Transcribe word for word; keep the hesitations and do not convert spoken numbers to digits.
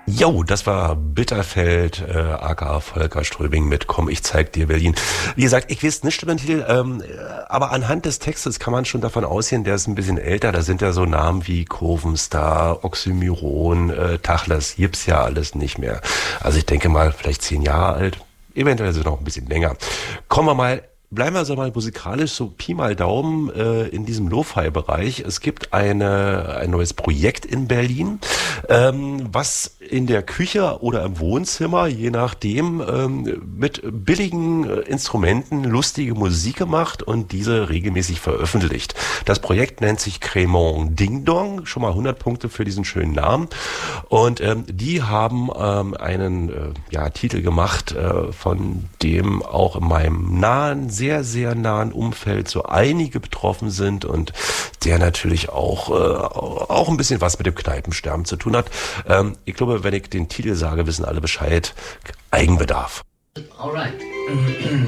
Jo, das war Bitterfeld, äh, aka Volker Ströbing mit Komm, ich zeig dir Berlin. Wie gesagt, ich weiß nicht über den Titel, ähm, aber anhand des Textes kann man schon davon ausgehen, der ist ein bisschen älter. Da sind ja so Namen wie Kurvenstar, Oxymiron, äh, Tachles, gibt's ja alles nicht mehr. Also ich denke mal, vielleicht zehn Jahre alt, eventuell so noch ein bisschen länger. Kommen wir mal Bleiben wir so mal musikalisch, so Pi mal Daumen äh, in diesem Lo-Fi-Bereich. Es gibt eine ein neues Projekt in Berlin, ähm, was in der Küche oder im Wohnzimmer, je nachdem, ähm, mit billigen äh, Instrumenten lustige Musik gemacht und diese regelmäßig veröffentlicht. Das Projekt nennt sich Cremant Ding Dong, schon mal hundert Punkte für diesen schönen Namen. Und ähm, die haben ähm, einen äh, ja, Titel gemacht, äh, von dem auch in meinem nahen sehr, sehr nahen Umfeld so einige betroffen sind und der natürlich auch, äh, auch ein bisschen was mit dem Kneipensterben zu tun hat. Ähm, ich glaube, wenn ich den Titel sage, wissen alle Bescheid. Eigenbedarf. Alright.